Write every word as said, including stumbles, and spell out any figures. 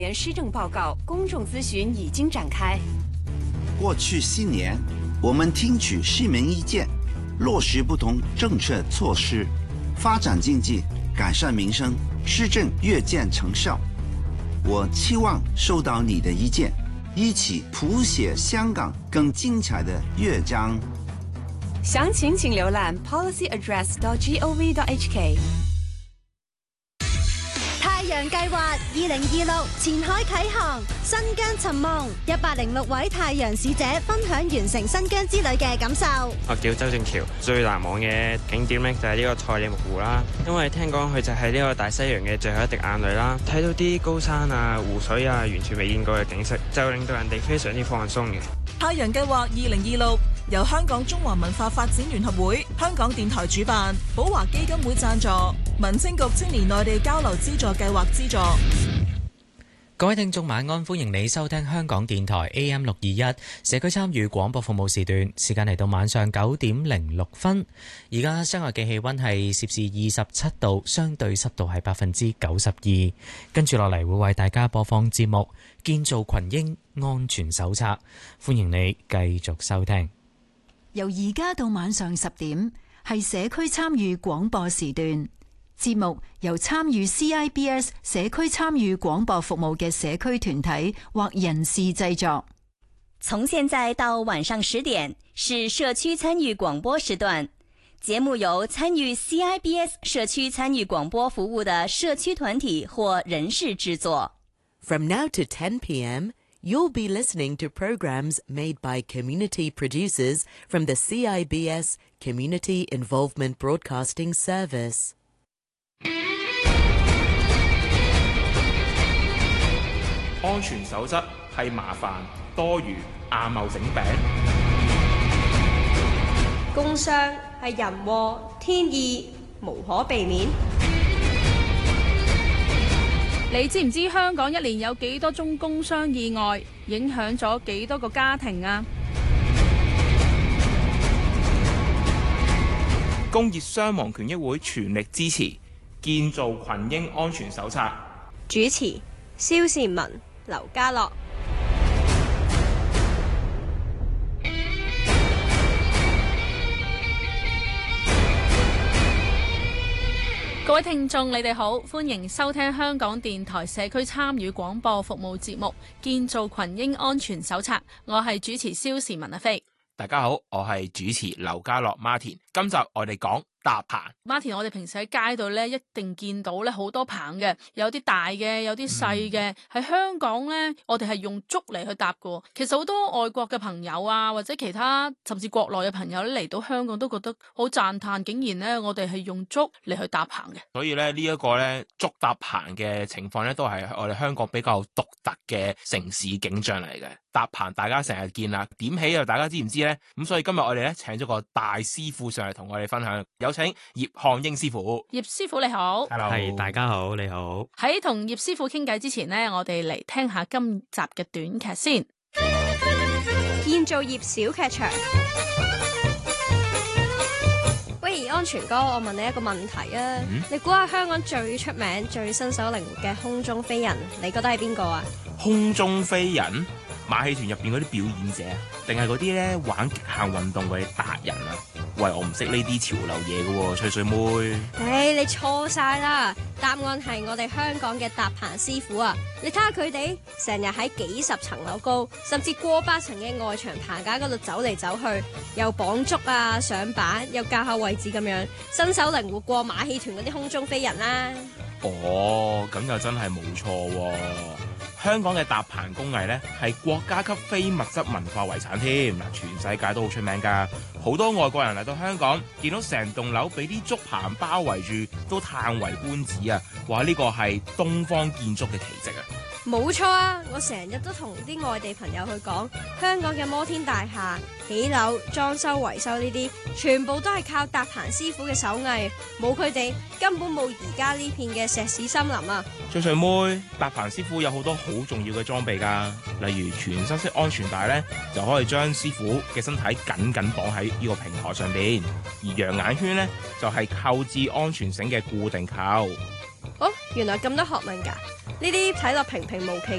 年施政報告公眾諮詢已經展開。 過去四年，我們聽取市民意見，落實不同政策措施，發展經濟，改善民生，施政越見成效。我期望收到你的意見，一起譜寫香港更精彩的樂章。 詳情請瀏覽 policy address dot gov dot h k。 太陽計劃二零二六前海啟航，新疆尋夢，一百零六位太陽使者分享完成新疆之旅嘅感受。 我叫周正橋，最難忘嘅景點呢就係呢個賽里木湖啦，因為聽講佢就係呢個大西洋嘅最後一滴眼淚啦，睇到啲高山啊、湖水啊，完全未見過嘅景色，就令到人哋非常之放鬆嘅。 太陽計劃二零二六由香港中華文化發展聯合會、香港電台主辦，寶華基金會贊助，民政局青年內地交流資助計劃資助。 各位聽眾晚安，歡迎你收聽香港電台 A M 六二一社區參與廣播服務時段，時間嚟到晚上九點零六分。而家室外嘅氣溫係攝氏二十七度，相對濕度係百分之九十二。跟住落嚟會為大家播放節目《建造群英安全手冊》，歡迎你繼續收聽。 由而家到晚上十點係社區參與廣播時段。節目由參與 C I B S 社區參與廣播服務嘅社區團體或人士製作。 從現在到晚上十點是社區參與廣播時段，節目由參與 C I B S 社區參與廣播服務的社區團體或人士製作。 From now to ten p.m., you'll be listening to programs made by community producers from the C I B S Community Involvement Broadcasting Service。 安全守則係麻煩多餘阿茂整餅， 工傷係人禍天意，無可避免。 你知唔知香港一年有幾多宗工傷意外，影響咗幾多個家庭啊？ 工業傷亡權益會全力支持建造群英安全手冊。 主持蕭善文、劉家樂。 各位聽眾，你哋好，歡迎收聽香港電台社區參與廣播服務節目《建造群英安全手冊》，我係主持蕭善文阿飛。 大家好，我係主持劉家樂 Martin。今集我哋講搭棚。 Martin，我哋平時喺街度咧，一定見到咧好多棚嘅，有啲大嘅，有啲細嘅。喺、嗯、香港咧，我哋係用竹嚟去搭嘅。其實好多外國嘅朋友啊，或者其他甚至國內嘅朋友咧嚟到香港都覺得好讚嘆，竟然咧我哋係用竹嚟去搭棚嘅。 所以咧呢一個咧竹搭棚嘅情況咧，都係我哋香港比較獨特嘅城市景象嚟嘅。搭棚大家成日見啦，點起又大家知唔知咧？咁所以今日我哋咧請咗個大師傅上嚟同我哋分享，有請葉漢英師傅。 葉師傅你好。 Hello，係大家好，你好。 喺同葉師傅傾偈之前呢，我哋嚟聽下今集嘅短劇先。 建造業小劇場。喂，安全哥，我問你一個問題啊，嗯、你估下香港最出名、最身手靈活嘅空中飛人，你覺得係邊個啊？ 空中飛人？馬戲團入邊嗰啲表演者啊，定係嗰啲咧玩極限運動嗰啲達人啊？喂，我唔識呢啲潮流嘢嘅喎，吹水妹。誒、 哎，你錯晒啦！答案係我哋香港嘅搭棚師傅啊！你睇下佢哋，成日喺幾十層樓高，甚至過百層嘅外牆棚架嗰度走嚟走去，又綁竹啊、上板，又校下位置咁樣，身手靈活過馬戲團嗰啲空中飛人啦、啊。 哦，咁又真係冇錯喎！香港嘅搭棚工藝呢，係國家級非物質文化遺產添，嗱，全世界都好出名㗎。好多外國人嚟到香港，見到成棟樓俾啲竹棚包圍住，都嘆為觀止啊！話呢個係東方建築嘅奇蹟啊！ 冇錯啊！我成日都同啲外地朋友去講，香港嘅摩天大廈、起樓、裝修、維修呢啲，全部都係靠搭棚師傅嘅手藝，冇佢哋根本冇而家呢片嘅石屎森林啊！ 翠翠妹，搭棚師傅有好多好重要嘅裝備㗎，例如全身式安全帶呢，就可以將師傅嘅身體緊緊綁喺呢個平台上邊，而羊眼圈呢，就係扣置安全繩嘅固定扣。 哦，原來咁多學問㗎！ 呢啲睇落平平無奇